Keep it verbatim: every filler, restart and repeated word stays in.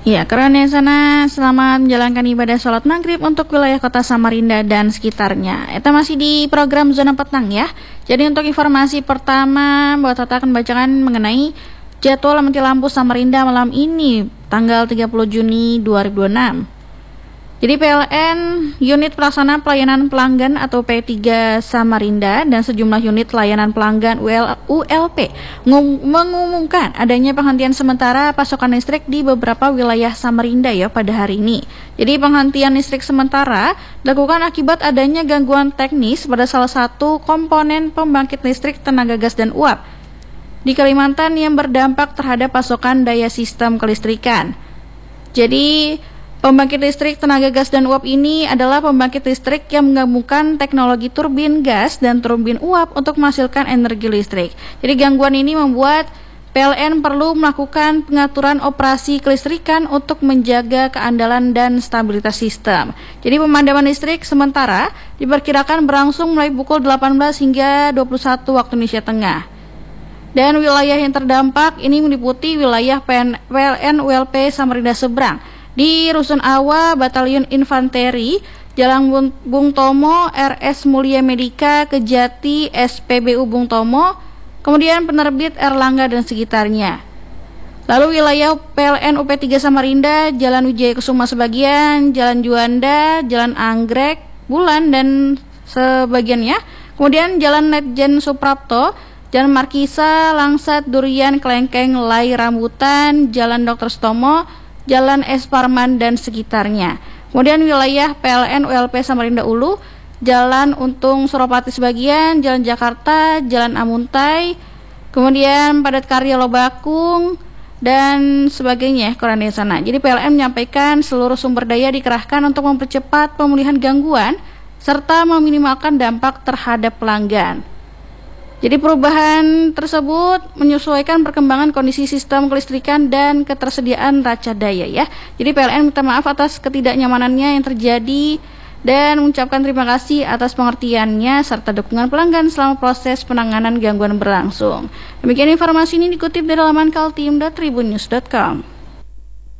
Ya, keren ya sana. Selamat menjalankan ibadah sholat maghrib untuk wilayah kota Samarinda dan sekitarnya. Kita masih di program Zona Petang ya. Jadi untuk informasi pertama, Mbak Tata akan bacakan mengenai jadwal mati lampu Samarinda malam ini, tanggal tiga puluh Juni dua ribu dua puluh enam. Jadi P L N, Unit Pelaksana Pelayanan Pelanggan atau P tiga Samarinda dan sejumlah unit layanan pelanggan U L P mengumumkan adanya penghentian sementara pasokan listrik di beberapa wilayah Samarinda ya pada hari ini. Jadi penghentian listrik sementara dilakukan akibat adanya gangguan teknis pada salah satu komponen pembangkit listrik tenaga gas dan uap di Kalimantan yang berdampak terhadap pasokan daya sistem kelistrikan. Jadi pembangkit listrik tenaga gas dan uap ini adalah pembangkit listrik yang menggabungkan teknologi turbin gas dan turbin uap untuk menghasilkan energi listrik. Jadi gangguan ini membuat P L N perlu melakukan pengaturan operasi kelistrikan untuk menjaga keandalan dan stabilitas sistem. Jadi pemadaman listrik sementara diperkirakan berlangsung mulai pukul delapan belas hingga dua puluh satu waktu Indonesia Tengah. Dan wilayah yang terdampak ini meliputi wilayah P L N U L P Samarinda Seberang, di Rusun Awa, Batalion Infanteri, Jalan Bung Tomo, R S Mulia Medika, Kejati, S P B U Bung Tomo, kemudian Penerbit Erlangga dan sekitarnya. Lalu wilayah P L N U P tiga Samarinda, Jalan Wijaya Kusuma sebagian, Jalan Juanda, Jalan Anggrek, Bulan dan sebagiannya. Kemudian Jalan Letjen Suprapto, Jalan Markisa, Langsat, Durian, Kelengkeng, Lai Rambutan, Jalan Dokter Stomo, Jalan Es Parman dan sekitarnya. Kemudian wilayah P L N U L P Samarinda Ulu, Jalan Untung Suropati sebagian, Jalan Jakarta, Jalan Amuntai, kemudian Padat Karya Lobakung dan sebagainya kurang di sana. Jadi P L N menyampaikan seluruh sumber daya dikerahkan untuk mempercepat pemulihan gangguan serta meminimalkan dampak terhadap pelanggan. Jadi perubahan tersebut menyesuaikan perkembangan kondisi sistem kelistrikan dan ketersediaan raca daya ya. Jadi P L N minta maaf atas ketidaknyamanannya yang terjadi dan mengucapkan terima kasih atas pengertiannya serta dukungan pelanggan selama proses penanganan gangguan berlangsung. Demikian informasi ini dikutip dari laman kaltim dot tribunnews dot com.